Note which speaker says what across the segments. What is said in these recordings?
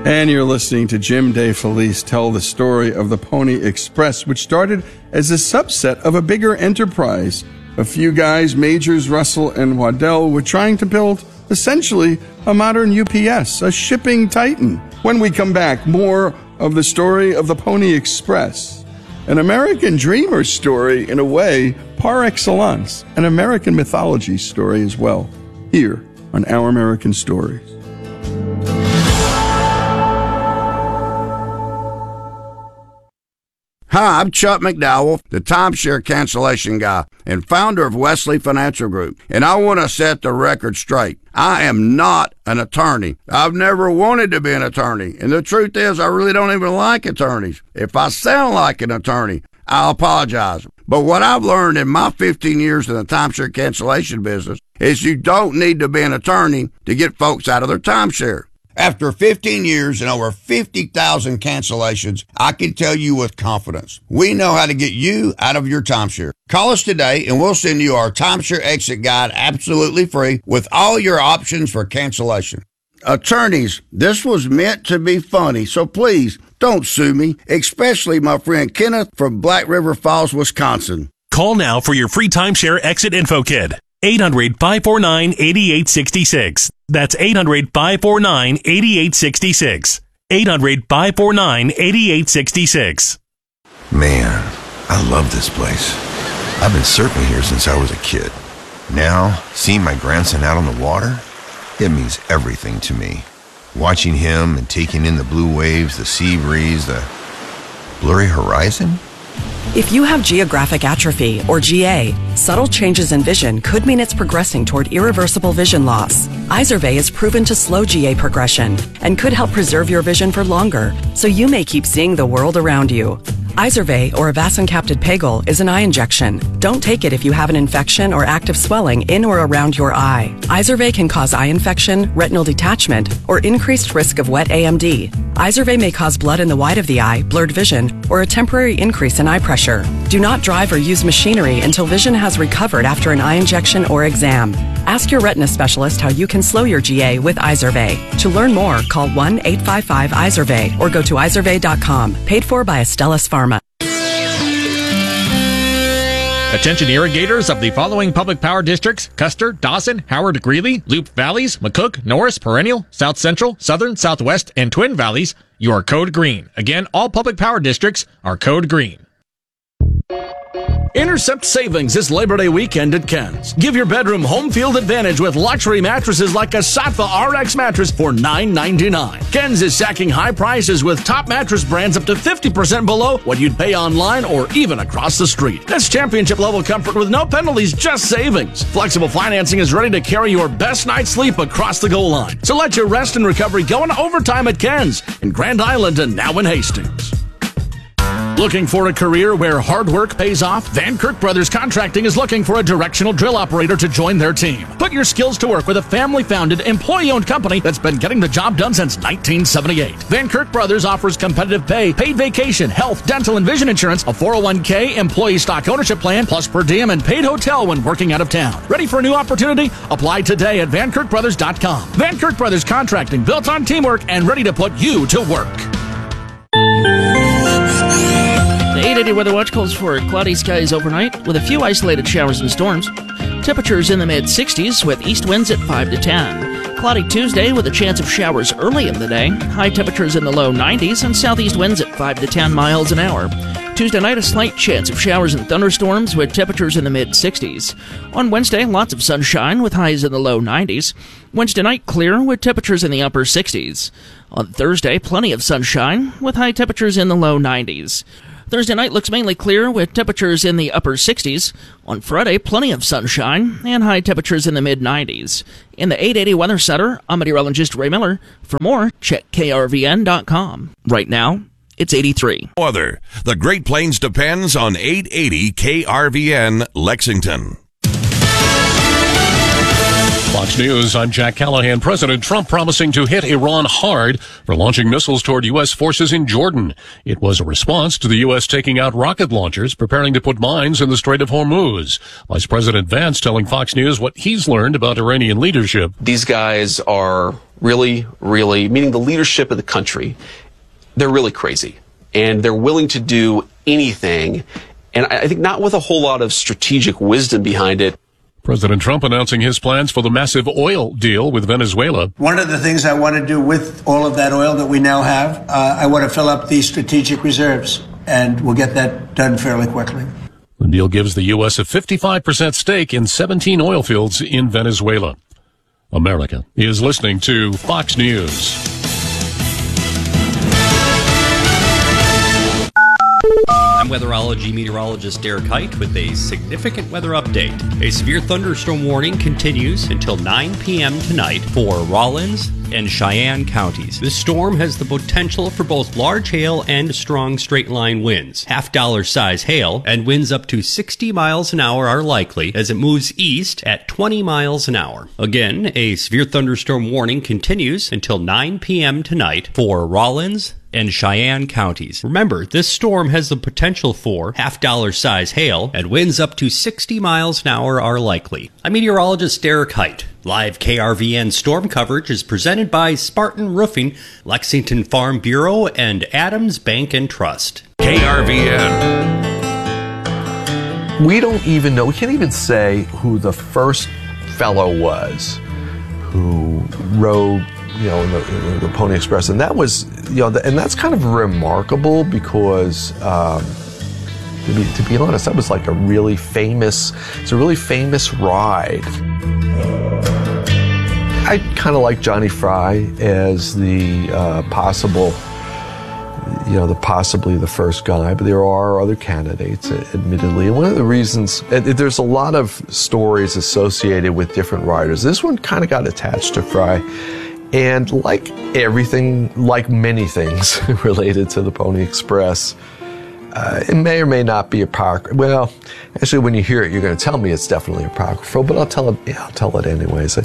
Speaker 1: And you're listening to Jim DeFelice tell the story of the Pony Express, which started as a subset of a bigger enterprise. A few guys, Majors, Russell, and Waddell, were trying to build essentially a modern UPS, a shipping titan. When we come back, more of the story of the Pony Express, an American dreamer story in a way par excellence, an American mythology story as well, here on Our American Stories.
Speaker 2: Hi, I'm Chuck McDowell, the timeshare cancellation guy and founder of Wesley Financial Group, and I want to set the record straight. I am not an attorney. I've never wanted to be an attorney, and the truth is I really don't even like attorneys. If I sound like an attorney, I'll apologize. But what I've learned in my 15 years in the timeshare cancellation business is you don't need to be an attorney to get folks out of their timeshare. After 15 years and over 50,000 cancellations, I can tell you with confidence, we know how to get you out of your timeshare. Call us today and we'll send you our timeshare exit guide absolutely free with all your options for cancellation. Attorneys, this was meant to be funny, so please don't sue me, especially my friend Kenneth from Black River Falls, Wisconsin.
Speaker 3: Call now for your free timeshare exit info kit. 800-549-8866. That's 800-549-8866. 800-549-8866.
Speaker 4: Man, I love this place. I've been surfing here since I was a kid. Now, seeing my grandson out on the water, it means everything to me. Watching him and taking in the blue waves, the sea breeze, the blurry horizon.
Speaker 5: If you have geographic atrophy, or GA, subtle changes in vision could mean it's progressing toward irreversible vision loss. Izervay is proven to slow GA progression and could help preserve your vision for longer, so you may keep seeing the world around you. Izervay, or avacincaptad pegol, is an eye injection. Don't take it if you have an infection or active swelling in or around your eye. Izervay can cause eye infection, retinal detachment, or increased risk of wet AMD. Izervay may cause blood in the white of the eye, blurred vision, or a temporary increase in eye pressure. Do not drive or use machinery until vision has recovered after an eye injection or exam. Ask your retina specialist how you can slow your GA with Izervay. To learn more, call 1-855-IZERVAY or go to izervay.com. Paid for by Astellas Pharma.
Speaker 6: Attention irrigators of the following public power districts: Custer, Dawson, Howard, Greeley, Loop Valleys, McCook, Norris, Perennial, South Central, Southern, Southwest, and Twin Valleys. You are code green. Again, all public power districts are code green.
Speaker 7: Intercept Savings this Labor Day weekend at Ken's. Give your bedroom home field advantage with luxury mattresses like a Sattva RX mattress for $9.99. Ken's is sacking high prices with top mattress brands up to 50% below what you'd pay online or even across the street. That's championship level comfort with no penalties, just savings. Flexible financing is ready to carry your best night's sleep across the goal line. So let your rest and recovery go into overtime at Ken's in Grand Island and now in Hastings. Looking for a career where hard work pays off? Van Kirk Brothers Contracting is looking for a directional drill operator to join their team. Put your skills to work with a family-founded, employee-owned company that's been getting the job done since 1978. Van Kirk Brothers offers competitive pay, paid vacation, health, dental, and vision insurance, a 401k, employee stock ownership plan, plus per diem and paid hotel when working out of town. Ready for a new opportunity? Apply today at VanKirkBrothers.com. Van Kirk Brothers Contracting, built on teamwork and ready to put you to work.
Speaker 8: The 880 Weather Watch calls for cloudy skies overnight with a few isolated showers and storms. Temperatures in the mid-60s with east winds at 5 to 10. Cloudy Tuesday with a chance of showers early in the day. High temperatures in the low 90s and southeast winds at 5 to 10 miles an hour. Tuesday night, a slight chance of showers and thunderstorms with temperatures in the mid-60s. On Wednesday, lots of sunshine with highs in the low 90s. Wednesday night, clear with temperatures in the upper 60s. On Thursday, plenty of sunshine with high temperatures in the low 90s. Thursday night looks mainly clear with temperatures in the upper 60s. On Friday, plenty of sunshine and high temperatures in the mid-90s. In the 880 Weather Center, I'm meteorologist Ray Miller. For more, check KRVN.com. Right now, it's 83.
Speaker 9: Weather. The Great Plains depends on 880 KRVN Lexington.
Speaker 10: Fox News, I'm Jack Callahan. President Trump promising to hit Iran hard for launching missiles toward U.S. forces in Jordan. It was a response to the U.S. taking out rocket launchers, preparing to put mines in the Strait of Hormuz. Vice President Vance telling Fox News what he's learned about Iranian leadership.
Speaker 11: These guys are really, meaning the leadership of the country, they're really crazy. And they're willing to do anything. And I think not with a whole lot of strategic wisdom behind it.
Speaker 10: President Trump announcing his plans for the massive oil deal with Venezuela.
Speaker 12: One of the things I want to do with all of that oil that we now have, I want to fill up the strategic reserves, and we'll get that done fairly quickly.
Speaker 10: The deal gives the U.S. a 55% stake in 17 oil fields in Venezuela. America is listening to Fox News.
Speaker 13: I'm weatherology meteorologist Derek Height with a significant weather update. A severe thunderstorm warning continues until 9 p.m. tonight for Rawlins and Cheyenne counties. This storm has the potential for both large hail and strong straight-line winds. $50 size hail and winds up to 60 miles an hour are likely as it moves east at 20 miles an hour. Again, a severe thunderstorm warning continues until 9 p.m. tonight for Rawlins and Cheyenne counties. Remember, this storm has the potential for $50 size hail and winds up to 60 miles an hour are likely. I'm meteorologist Derek Height. Live KRVN storm coverage is presented by Spartan Roofing, Lexington Farm Bureau, and Adams Bank and Trust.
Speaker 9: KRVN.
Speaker 14: We don't even know, we can't even say who the first fellow was who rode in the Pony Express, and that was, and that's kind of remarkable because, to be honest, that was like it's a really famous ride. I kind of like Johnny Fry as the possibly the first guy, but there are other candidates, admittedly. And one of the reasons, there's a lot of stories associated with different riders. This one kind of got attached to Fry. And like many things related to the Pony Express, it may or may not be apocryphal. Well, actually, when you hear it, you're going to tell me it's definitely apocryphal, but I'll tell it anyways.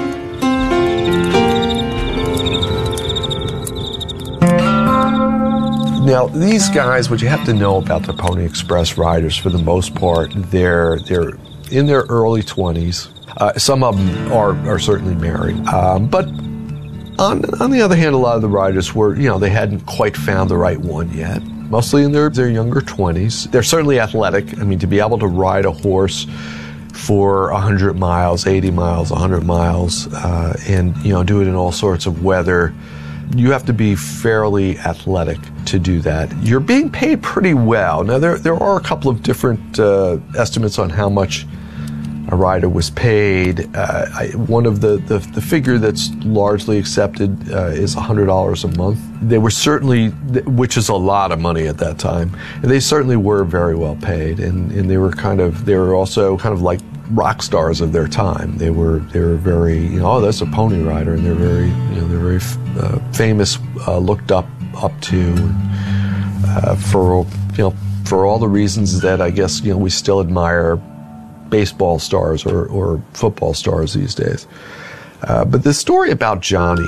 Speaker 14: Now, these guys, what you have to know about the Pony Express riders, for the most part, they're in their early 20s. Some of them are certainly married, but on the other hand, a lot of the riders were, they hadn't quite found the right one yet. Mostly in their younger 20s. They're certainly athletic. I mean, to be able to ride a horse for 100 miles, 80 miles, 100 miles, and, do it in all sorts of weather, you have to be fairly athletic to do that. You're being paid pretty well. Now, there are a couple of different estimates on how much a rider was paid. One of the figure that's largely accepted is $100 a month. They were certainly, which is a lot of money at that time, and they certainly were very well paid, and they were also kind of like rock stars of their time. They were very, that's a pony rider, and they're very famous, looked up to, for all the reasons that I guess we still admire baseball stars or football stars these days. But the story about Johnny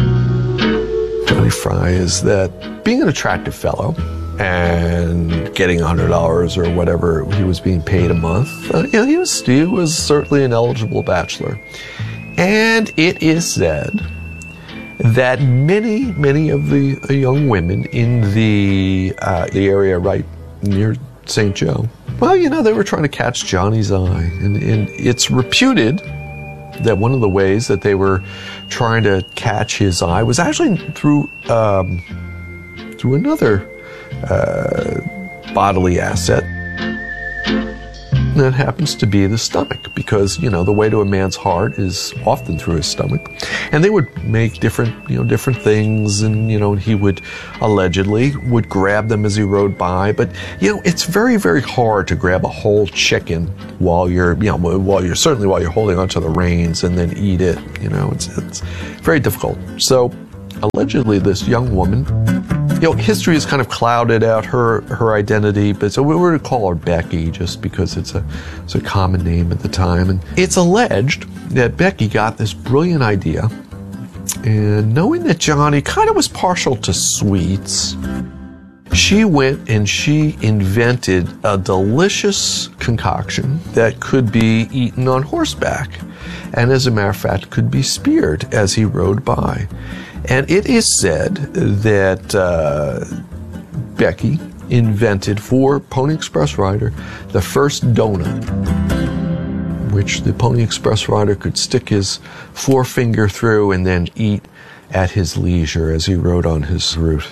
Speaker 14: Fry is that being an attractive fellow and getting $100 or whatever he was being paid a month, he was certainly an eligible bachelor. And it is said that many of the young women in the area right near St. Joe, they were trying to catch Johnny's eye. And it's reputed that one of the ways that they were trying to catch his eye was actually through another bodily asset. That happens to be the stomach, because, the way to a man's heart is often through his stomach. And they would make different things, and, he would allegedly grab them as he rode by. But, it's very, very hard to grab a whole chicken while you're holding onto the reins and then eat it. It's very difficult. So, allegedly, this young woman, history has kind of clouded out her identity, but so we were to call her Becky just because it's a common name at the time. And it's alleged that Becky got this brilliant idea, and knowing that Johnny kind of was partial to sweets, she went and she invented a delicious concoction that could be eaten on horseback. and as a matter of fact could be speared as he rode by. And it is said that Becky invented for Pony Express rider the first donut, which the Pony Express rider could stick his forefinger through and then eat at his leisure as he rode on his route.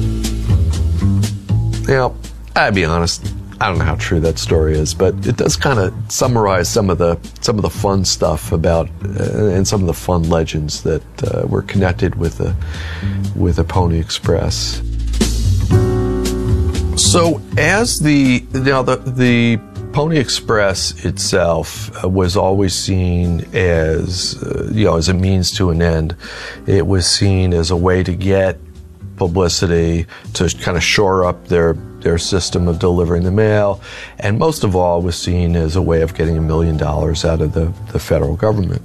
Speaker 14: Now, I'll be honest, I don't know how true that story is, but it does kind of summarize some of the fun stuff about and some of the fun legends that were connected with the Pony Express. So, as the Pony Express itself was always seen as as a means to an end. It was seen as a way to get publicity, to kind of shore up their system of delivering the mail, and most of all was seen as a way of getting $1 million out of the federal government.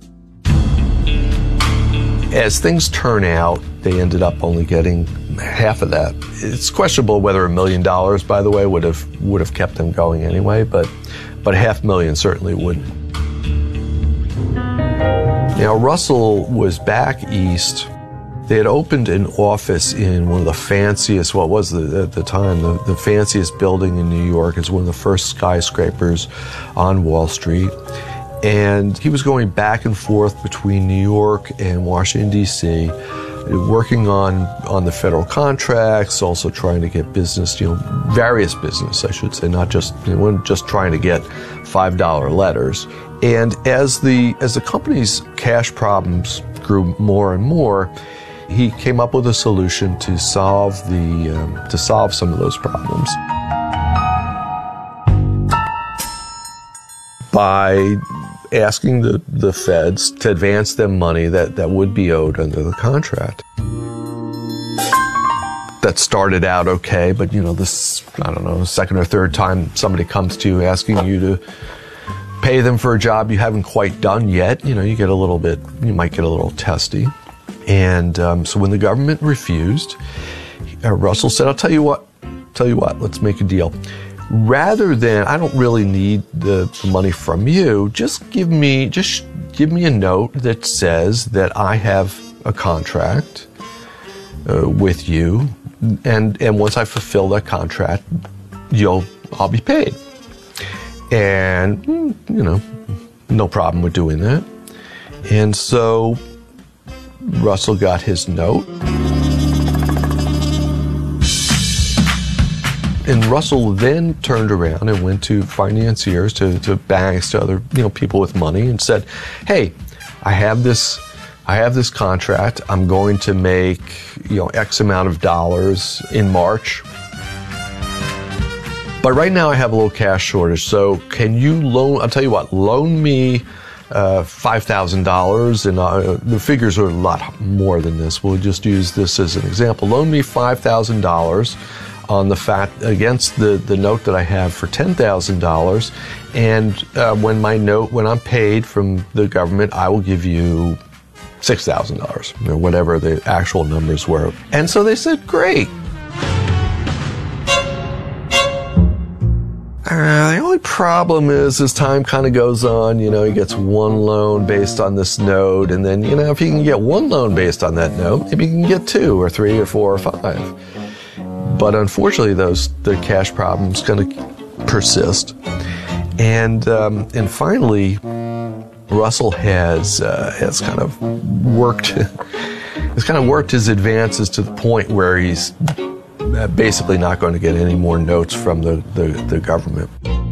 Speaker 14: As things turn out, they ended up only getting half of that. It's questionable whether $1 million, by the way, would have kept them going anyway, but $500,000 certainly wouldn't. Now, Russell was back east. They had opened an office in one of the fanciest, at the time, the fanciest building in New York. It's one of the first skyscrapers on Wall Street. And he was going back and forth between New York and Washington, D.C., working on the federal contracts, also trying to get business, various business, I should say, not just, wasn't just trying to get $5 letters. And as the company's cash problems grew more and more, he came up with a solution to solve some of those problems by asking the feds to advance them money that would be owed under the contract. That started out okay, but this, I don't know, second or third time somebody comes to you asking you to pay them for a job you haven't quite done yet, you might get a little testy. And so when the government refused, Russell said, I'll tell you what, let's make a deal. Rather than, I don't really need the money from you, just give me a note that says that I have a contract with you, and once I fulfill that contract, I'll be paid. And, no problem with doing that. And so Russell got his note. And Russell then turned around and went to financiers, to banks, to other people with money, and said, "Hey, I have this contract. I'm going to make X amount of dollars in March. But right now I have a little cash shortage. So can you loan? I'll tell you what. Loan me $5,000, and the figures are a lot more than this. We'll just use this as an example. Loan me $5,000 on the fact against the note that I have for $10,000, and when I'm paid from the government, I will give you $6,000, or whatever the actual numbers were." And so they said, "Great." The only problem is, as time kind of goes on, he gets one loan based on this note, and then, if he can get one loan based on that note, maybe he can get 2 or 3 or 4 or 5. But unfortunately, the cash problem's going to persist, and finally, Russell has kind of worked his advances to the point where he's basically not going to get any more notes from the government.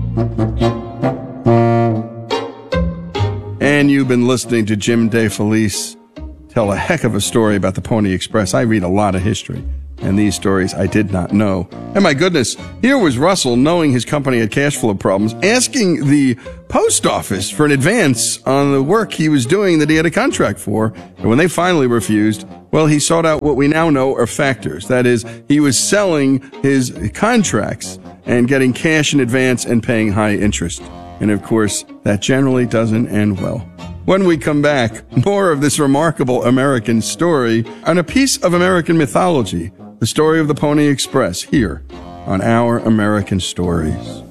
Speaker 1: And you've been listening to Jim DeFelice tell a heck of a story about the Pony Express. I read a lot of history, and these stories I did not know. And my goodness, here was Russell, knowing his company had cash flow problems, asking the post office for an advance on the work he was doing that he had a contract for. And when they finally refused, well, he sought out what we now know are factors. That is, he was selling his contracts and getting cash in advance and paying high interest. And of course, that generally doesn't end well. When we come back, more of this remarkable American story and a piece of American mythology, the story of the Pony Express, here on Our American Stories.